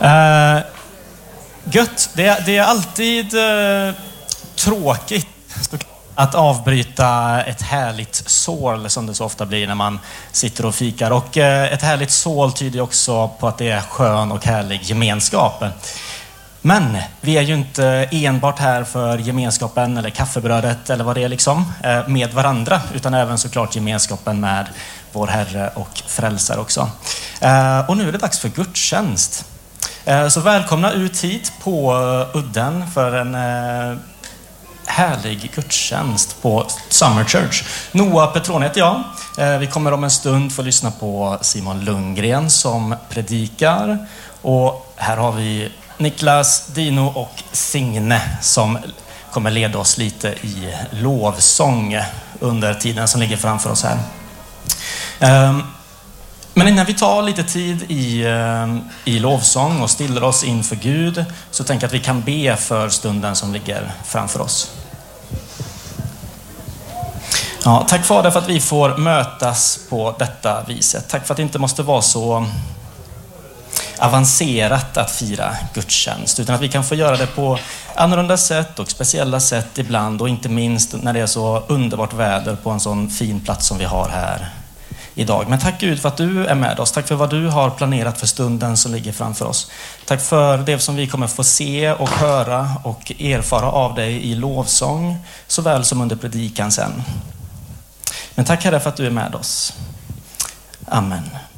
Gött. Det är alltid tråkigt att avbryta ett härligt sål, som det så ofta blir när man sitter och fikar. Och ett härligt sål tyder också på att det är skön och härlig gemenskap. Men vi är ju inte enbart här för gemenskapen eller kaffebrödet eller vad det är liksom med varandra, utan även såklart gemenskapen med vår Herre och Frälsare också. Och nu är det dags för gudstjänst. Så välkomna ut hit på udden för en härlig gudstjänst på Summer Church. Noah Petroni heter jag. Vi kommer om en stund få lyssna på Simon Lundgren som predikar. Och här har vi Niklas, Dino och Signe som kommer leda oss lite i lovsång under tiden som ligger framför oss här. Men innan vi tar lite tid i lovsång och stillar oss inför Gud, så tänker jag att vi kan be för stunden som ligger framför oss. Ja, tack Fader för att vi får mötas på detta viset. Tack för att det inte måste vara så avancerat att fira gudstjänst, utan att vi kan få göra det på annorlunda sätt och speciella sätt ibland, och inte minst när det är så underbart väder på en sån fin plats som vi har här idag. Men tack Gud för att du är med oss. Tack för vad du har planerat för stunden som ligger framför oss. Tack för det som vi kommer få se och höra och erfara av dig i lovsång, såväl som under predikan sen. Men tack Herre för att du är med oss. Amen.